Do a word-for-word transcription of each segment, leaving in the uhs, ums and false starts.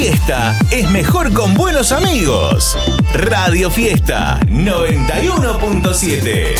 Fiesta es mejor con buenos amigos. Radio Fiesta noventa y uno punto siete.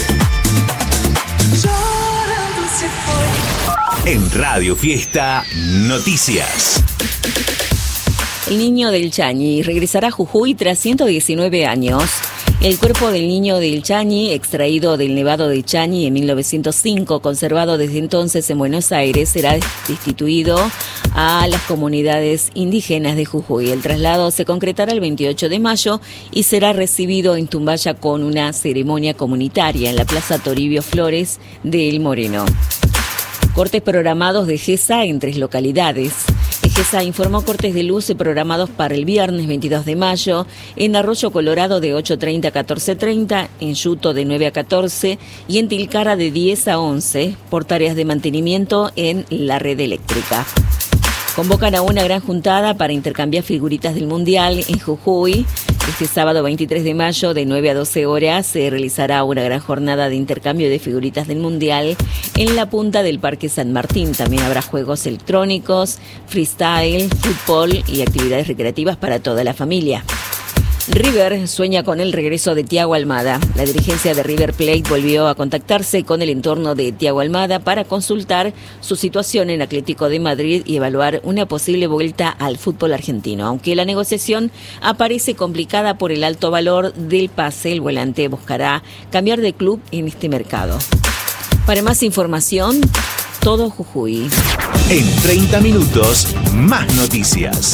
En Radio Fiesta, noticias. El niño del Chañi regresará a Jujuy tras ciento diecinueve años. El cuerpo del niño del Chañi, extraído del Nevado de Chañi en mil novecientos cinco, conservado desde entonces en Buenos Aires, será destituido a las comunidades indígenas de Jujuy. El traslado se concretará el veintiocho de mayo y será recibido en Tumbaya con una ceremonia comunitaria en la Plaza Toribio Flores de El Moreno. Cortes programados de GESA en tres localidades. GESA informó cortes de luz programados para el viernes veintidós de mayo en Arroyo Colorado de ocho treinta a catorce treinta, en Yuto de nueve a catorce y en Tilcara de diez a once por tareas de mantenimiento en la red eléctrica. Convocan a una gran juntada para intercambiar figuritas del Mundial en Jujuy. Este sábado veintitrés de mayo de nueve a doce horas se realizará una gran jornada de intercambio de figuritas del Mundial en la punta del Parque San Martín. También habrá juegos electrónicos, freestyle, fútbol y actividades recreativas para toda la familia. River sueña con el regreso de Thiago Almada. La dirigencia de River Plate volvió a contactarse con el entorno de Thiago Almada para consultar su situación en Atlético de Madrid y evaluar una posible vuelta al fútbol argentino. Aunque la negociación aparece complicada por el alto valor del pase, el volante buscará cambiar de club en este mercado. Para más información, Todo Jujuy. En treinta minutos, más noticias.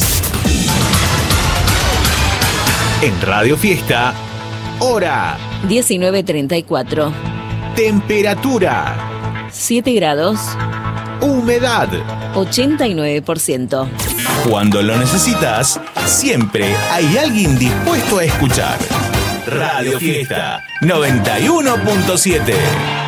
En Radio Fiesta, hora diecinueve treinta y cuatro. Temperatura siete grados. Humedad ochenta y nueve por ciento. Cuando lo necesitas, siempre hay alguien dispuesto a escuchar. Radio Fiesta noventa y uno punto siete.